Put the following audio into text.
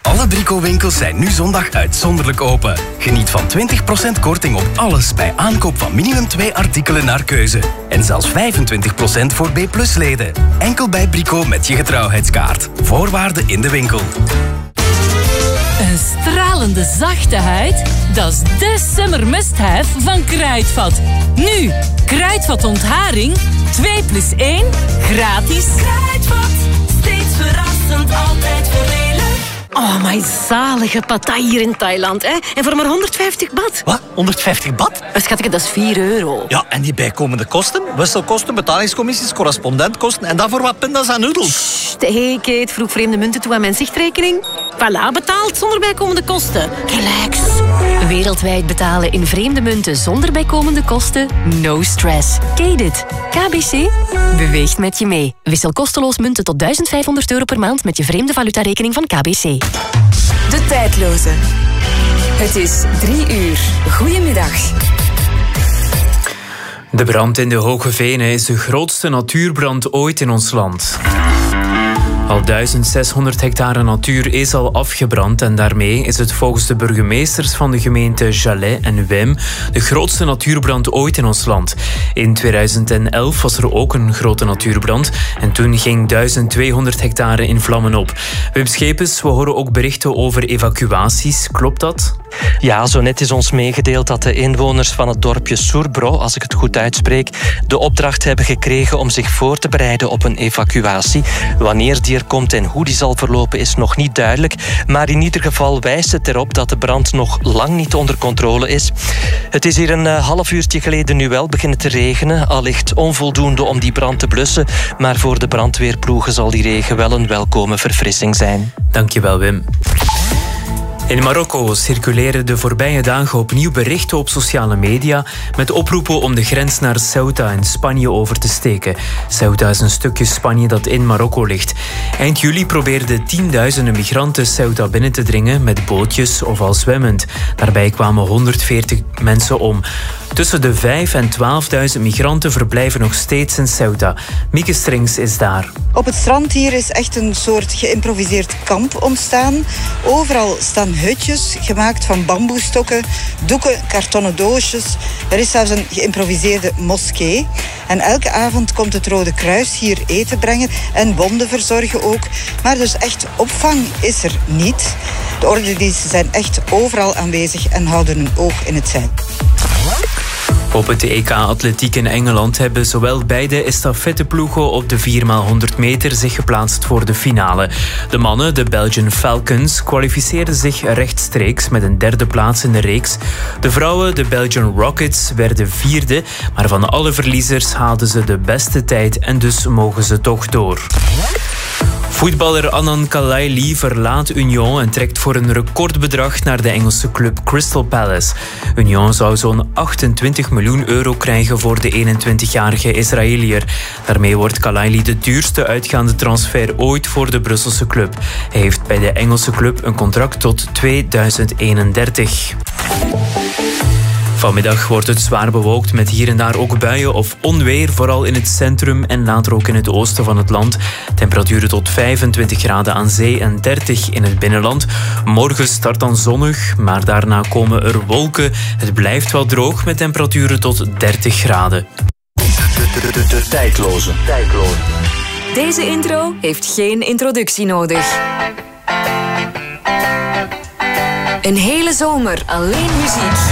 Alle Brico-winkels zijn nu zondag uitzonderlijk open. Geniet van 20% korting op alles bij aankoop van minimum 2 artikelen naar keuze. En zelfs 25% voor B+-leden. Enkel bij Brico met je getrouwheidskaart. Voorwaarden in de winkel. Een stralende zachte huid? Dat is de summer must-have van Kruidvat. Nu, Kruidvat ontharing, 2+1, gratis. Kruidvat, steeds verrassend, altijd voordelig. Oh, my zalige patai hier in Thailand, hè? En voor maar 150 baht. Wat? 150 baht? Schatje, dat is €4. Ja, en die bijkomende kosten? Wisselkosten, betalingscommissies, correspondentkosten en daarvoor wat pinda's en noedels. Sst, hey Kate, vroeg vreemde munten toe aan mijn zichtrekening. Voilà, betaald zonder bijkomende kosten. Relax. Wereldwijd betalen in vreemde munten zonder bijkomende kosten? No stress. Kate. KBC beweegt met je mee. Wissel kosteloos munten tot €1500 per maand met je vreemde valutarekening van KBC. De tijdloze. Het is 3:00. Goedemiddag. De brand in de Hoge Venen is de grootste natuurbrand ooit in ons land. Al 1600 hectare natuur is al afgebrand en daarmee is het volgens de burgemeesters van de gemeente Jalais en Wim de grootste natuurbrand ooit in ons land. In 2011 was er ook een grote natuurbrand en toen ging 1200 hectare in vlammen op. Wim Schepens, we horen ook berichten over evacuaties. Klopt dat? Ja, zo net is ons meegedeeld dat de inwoners van het dorpje Sourbro, als ik het goed uitspreek, de opdracht hebben gekregen om zich voor te bereiden op een evacuatie. Wanneer die er komt en hoe die zal verlopen is nog niet duidelijk, maar in ieder geval wijst het erop dat de brand nog lang niet onder controle is. Het is hier een half uurtje geleden nu wel beginnen te regenen, allicht onvoldoende om die brand te blussen, maar voor de brandweerploegen zal die regen wel een welkome verfrissing zijn. Dankjewel, Wim. In Marokko circuleren de voorbije dagen opnieuw berichten op sociale media met oproepen om de grens naar Ceuta in Spanje over te steken. Ceuta is een stukje Spanje dat in Marokko ligt. Eind juli probeerden tienduizenden migranten Ceuta binnen te dringen met bootjes of al zwemmend. Daarbij kwamen 140 mensen om. Tussen de 5.000 en 12.000 migranten verblijven nog steeds in Ceuta. Mieke Strings is daar. Op het strand hier is echt een soort geïmproviseerd kamp ontstaan. Overal staan hutjes gemaakt van bamboestokken, doeken, kartonnen doosjes. Er is zelfs een geïmproviseerde moskee. En elke avond komt het Rode Kruis hier eten brengen en wonden verzorgen ook. Maar dus echt opvang is er niet. De ordendiensten zijn echt overal aanwezig en houden een oog in het zeil. Op het EK Atletiek in Engeland hebben zowel beide estafetteploegen op de 4x100 meter zich geplaatst voor de finale. De mannen, de Belgian Falcons, kwalificeerden zich rechtstreeks met een derde plaats in de reeks. De vrouwen, de Belgian Rockets, werden vierde, maar van alle verliezers haalden ze de beste tijd en dus mogen ze toch door. Voetballer Anand Kalaili verlaat Union en trekt voor een recordbedrag naar de Engelse club Crystal Palace. Union zou zo'n €28 miljoen krijgen voor de 21-jarige Israëliër. Daarmee wordt Kalaili de duurste uitgaande transfer ooit voor de Brusselse club. Hij heeft bij de Engelse club een contract tot 2031. Vanmiddag wordt het zwaar bewolkt met hier en daar ook buien of onweer, vooral in het centrum en later ook in het oosten van het land. Temperaturen tot 25 graden aan zee en 30 in het binnenland. Morgen start dan zonnig, maar daarna komen er wolken. Het blijft wel droog met temperaturen tot 30 graden. De tijdloze. Deze intro heeft geen introductie nodig. Een hele zomer alleen muziek.